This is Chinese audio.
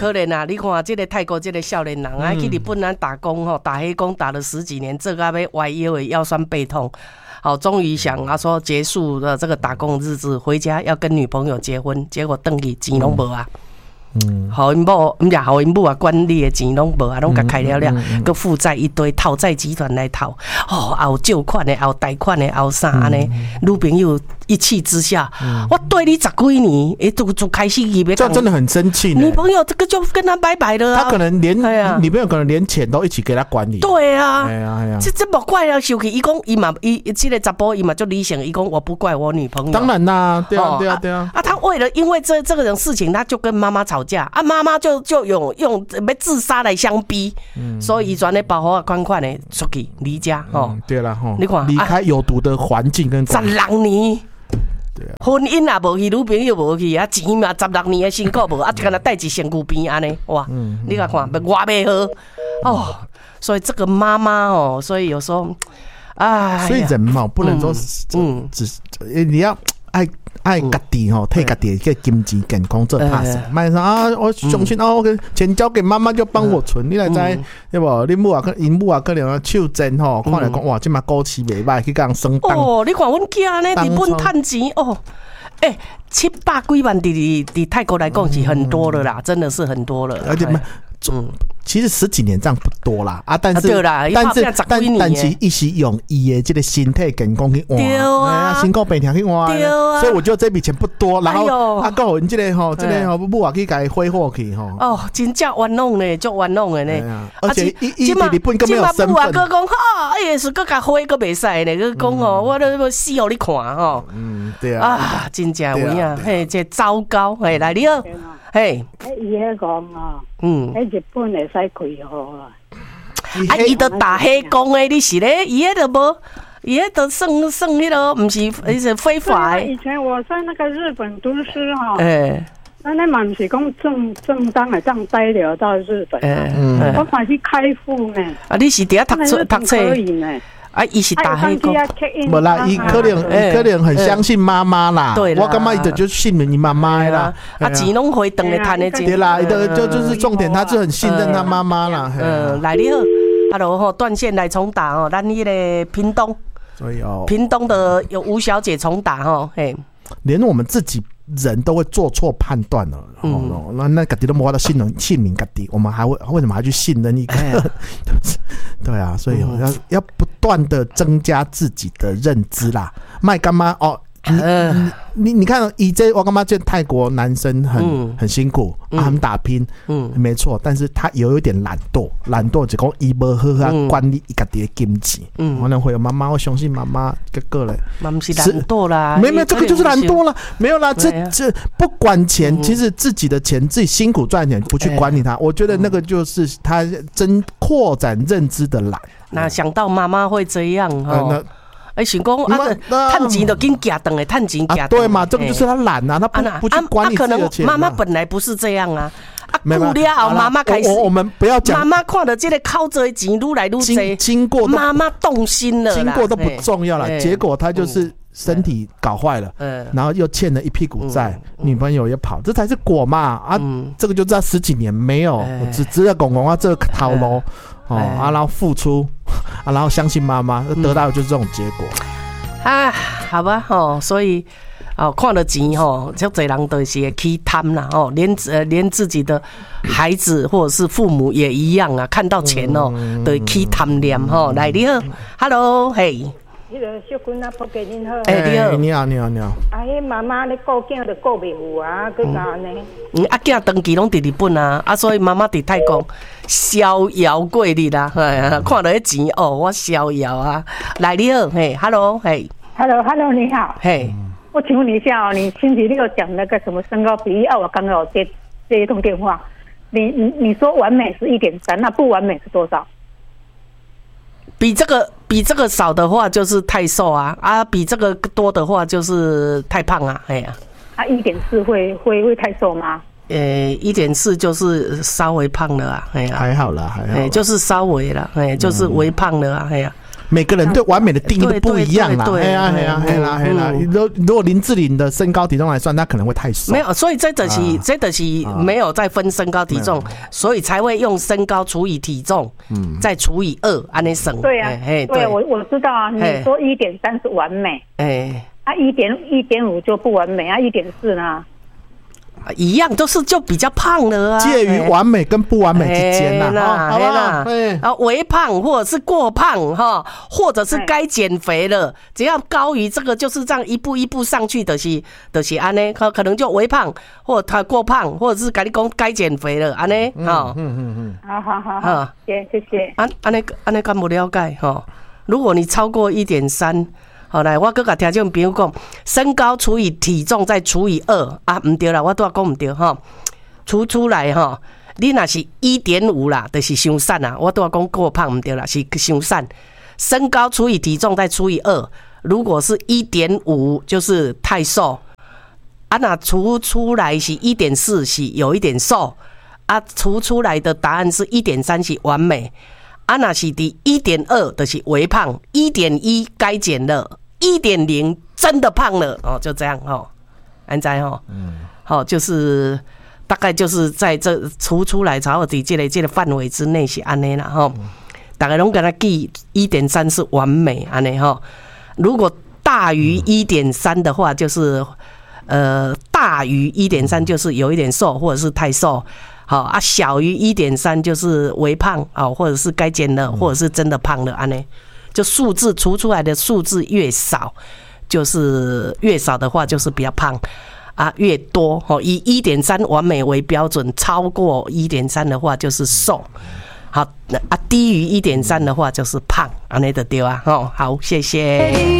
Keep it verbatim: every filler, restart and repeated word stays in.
可怜啊！你看这个泰国这个少年人啊，去日本咱打工吼，打黑工打了十几年，这个要歪腰的腰酸背痛。好，终于想啊说结束了这个打工日子，回家要跟女朋友结婚，结果回去钱拢无啊。嗯，好因某，唔是好因某啊，管你的钱拢无啊，拢甲开了了，佮负债一堆，讨债集团来讨，哦，后借款的，后贷款的，后啥安尼，女朋友一气之下，我对你十几年，诶，就就开始伊要， 这真的很生气。 女朋友这个就跟他拜拜了啊， 他可能连女朋友可能连钱都一起给他管理。 对啊， 哎呀哎呀， 这这莫怪啊，生气。伊讲伊嘛，伊这个查甫伊嘛就理性，伊讲我不怪我女朋友。 当然啦，对啊对啊对啊。 啊，他为了因为这这个人事情，他就跟妈妈吵架啊，妈妈就就用用要自杀来相逼，嗯、所以伊转的保护款款的出去离家哦、嗯。 对了哈， 你看离开有毒的环境跟十六年。对啊，婚姻也无去，女朋友无去啊，钱嘛十六年的辛苦无啊，就干那带一身躯边安尼哇！嗯、你看看，我袂好哦，所以这个妈妈哦，所以有时候，哎， 所以人嘛不能说嗯，只你要爱。爱家己吼，替家己个经济健康做拍算，卖说啊，我相信哦，钱交给妈妈就帮我存，你来知对不？你母啊，因母啊，可能手真吼，看来讲哇，这嘛股市袂歹，去讲升当。 哦，你看阮囝呢，日本趁钱哦，哎，七百几万，伫伫泰国来讲是很多了啦，真的是很多了。 而且嗯，其实十几年这样不多啦啊，但是、 啊、对啦， 但是但但是一起用伊的这个身体健康去换， 对啊， 辛苦病痛去换， 对啊， 所以我觉得这笔钱不多，然后啊，够你这个吼，这个吼不话去给挥霍去吼。 哦，真正冤枉呢，足冤枉的呢， 而且一一日本根本没有身份。 啊，哥讲哈，哎，是哥甲挥个袂使呢，佮讲哦，我都死互你看吼。嗯，对啊。啊，真正有影，嘿，这糟糕，嘿，来你好。嘿， 伊迄讲哦，嗯，喺日本会使开号啊， 啊，伊都打黑工诶，你是咧？伊迄都无，伊迄都算算迄个，毋是，伊是非法诶。 以前我在那个日本读书哈，哎，那那嘛毋是讲正正当诶，这样待留到日本，嗯，我嘛去开户呢。 啊，你是伫遐读书读册？ 可以呢。 啊，伊是打黑工， 无啦，伊可能伊可能很相信妈妈啦。对啦，我感觉伊就就信任你妈妈啦。 啊，钱拢回等的赚的钱。 对啦，伊的就就是重点，他是很信任他妈妈啦。 嗯，来你好 ，Hello 吼，断线来重打哦，咱迄个屏东，所以哦，屏东的有吴小姐重打吼，嘿， 连我们自己人都会做错判断了。嗯，那那家己都没法到信任信任家己，我们还会为什么还去信任一个？对啊，所以要要不断的增加自己的认知啦。卖干妈哦，你你你看，以这我干妈这泰国男生很、嗯、很辛苦、嗯、啊，很打拼，嗯，没错，但是他有一点懒惰，懒惰就讲伊无好好管理伊家己的经济，嗯，可能会有妈妈，我相信妈妈这个嘞， 妈妈是懒惰啦， 没有没有，这个就是懒惰了，没有啦，这这不管钱，其实自己的钱自己辛苦赚钱，不去管理它，我觉得那个就是他真扩展认知的懒。 那想到妈妈会这样哈。哎，想讲啊，赚钱就紧夹等哎，赚钱夹。 对嘛，这个就是他懒啊，他不不去管理自己的钱。 妈妈本来不是这样啊，啊，顾了后妈妈开始， 我们不要讲。 妈妈看到这个靠着钱愈来愈多， 经过妈妈动心了， 经过都不重要了，结果他就是身体搞坏了，然后又欠了一屁股债，女朋友也跑，这才是果嘛啊！这个就知道十几年没有，只只要公公啊这个套路。哦啊，然后付出啊，然后相信妈妈，得到的就是这种结果。 啊，好吧，哦，所以哦，看到钱哦，就这人都是会去贪啦，哦，连呃连自己的孩子或者是父母也一样啊，看到钱哦，都会去贪念吼。来，你好 ，Hello， 嘿。 迄个小君啊，婆家您好。 哎，你好， 你好，你好，你好。 啊，迄妈妈咧顾囝就顾袂有啊，佮啥呢？ 嗯，啊，囝长期拢伫日本啊，啊，所以妈妈伫泰国逍遥过日啦。哎，看到迄钱哦，我逍遥啊。来，你好，嘿 ，Hello， 嘿 ，Hello，Hello， 你好。 嘿， 我请问你一下哦，你星期六讲那个什么身高比例啊？我刚刚有接接一通电话，你你你说完美是一点三，那不完美是多少？ 比这个比这个少的话就是太瘦啊啊，比这个多的话就是太胖啊，哎呀， 啊一点四会会会太瘦吗？ 呃，一点四就是稍微胖了啊，哎呀， 还好啦，还好啦， 就是稍微了，哎，就是微胖了啊，哎呀。 每个人对完美的定义都不一样啦。哎呀哎呀哎啦哎啦，如如果林志玲的身高体重来算，那可能会太瘦。 没有，所以这就是、啊、这就是没有再分身高体重，啊、所以才会用身高除以体重，嗯，再除以二，按那省。 对啊，对，对我我知道啊。你说一点三是完美，哎，啊一点一点五就不完美啊，一点四呢？ 一样都是就比较胖了啊， 介于完美跟不完美之间呐、啊，好不好？ 啊，微胖或者是过胖哈，或者是该减肥了，只要高于这个，就是这样一步一步上去的、就是的、就是安呢，可可能就微胖，或者他过胖，或者是跟你讲该减肥了安呢，哈，嗯嗯嗯， 好好好好，谢谢谢。 安安呢安呢敢不了解哈？如果你超过一点三。好来，我搁甲听众朋友讲，身高除以体重再除以二啊，唔对啦，我拄仔讲唔对哈，除出来哈，你若是一点五啦，就是伤瘦啦。我拄仔讲过胖唔对啦，是伤瘦。身高除以体重再除以二，如果是一点五，就是太瘦啊。那除出来是一点四，是有一点瘦啊。除出来的答案是一点三，是完美啊。那是第一点二，就是微胖，一点一该减了。一点零真的胖了哦，就这样哦，安在哦，嗯，好，就是大概就是在这除出来，才有在这个这个范围之内是安尼啦哈。大概拢跟他记一点三是完美安尼哈。如果大于一点三的话，就是呃大于一点三就是有一点瘦或者是太瘦，好啊，小于一点三就是微胖啊，或者是该减了，或者是真的胖了安尼。就数字除出来的数字越少，就是越少的话就是比较胖啊，越多以一点三完美为标准，超过一点三的话就是瘦，好啊，低于一点三的话就是胖，安尼就对啊，好，谢谢。